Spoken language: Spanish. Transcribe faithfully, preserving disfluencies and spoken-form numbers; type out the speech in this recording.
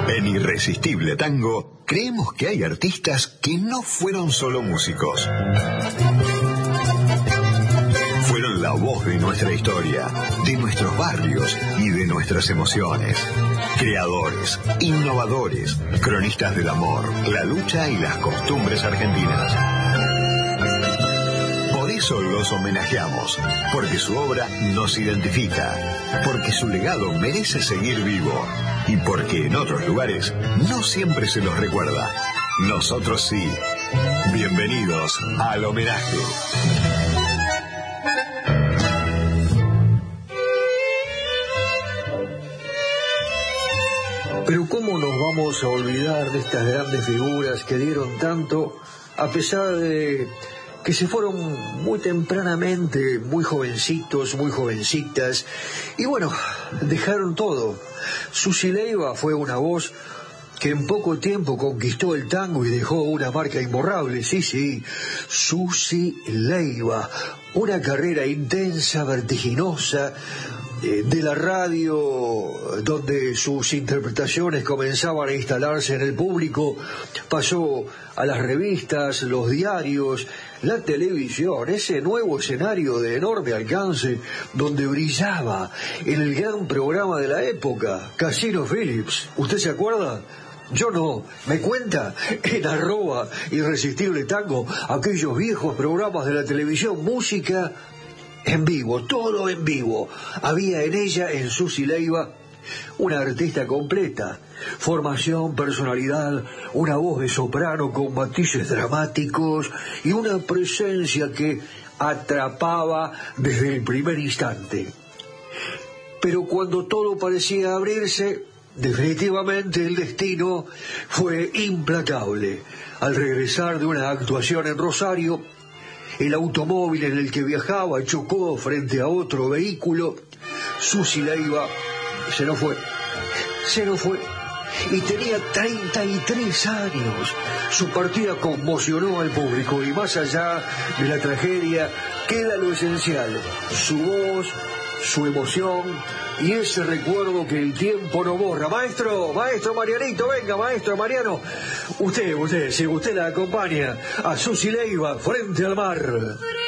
En Irresistible Tango, creemos que hay artistas que no fueron solo músicos. Fueron la voz de nuestra historia, de nuestros barrios y de nuestras emociones. Creadores, innovadores, cronistas del amor, la lucha y las costumbres argentinas. Por eso los homenajeamos, porque su obra nos identifica, porque su legado merece seguir vivo y porque en otros lugares no siempre se los recuerda. Nosotros sí. Bienvenidos al homenaje. Pero ¿cómo nos vamos a olvidar de estas grandes figuras que dieron tanto, a pesar de que se fueron muy tempranamente, muy jovencitos, muy jovencitas, y bueno, dejaron todo? Susi Leiva fue una voz que en poco tiempo conquistó el tango y dejó una marca imborrable. Sí, sí, Susi Leiva, una carrera intensa, vertiginosa, de la radio, donde sus interpretaciones comenzaban a instalarse en el público, pasó a las revistas, los diarios, la televisión, ese nuevo escenario de enorme alcance donde brillaba en el gran programa de la época, Casino Phillips. ¿Usted se acuerda? Yo no. ¿Me cuenta? En arroba Irresistible Tango, aquellos viejos programas de la televisión, música en vivo, todo en vivo. Había en ella, en Susi Leiva, una artista completa. Formación, personalidad, una voz de soprano con matices dramáticos y una presencia que atrapaba desde el primer instante. Pero cuando todo parecía abrirse, definitivamente el destino fue implacable. Al regresar de una actuación en Rosario, el automóvil en el que viajaba chocó frente a otro vehículo. Susi Leiva se nos fue, se nos fue, y tenía treinta y tres años. Su partida conmocionó al público y más allá de la tragedia queda lo esencial: su voz, su emoción y ese recuerdo que el tiempo no borra. Maestro, maestro Marianito, venga, maestro Mariano. Usted, usted, si usted la acompaña a Susi Leiva, Frente al Mar.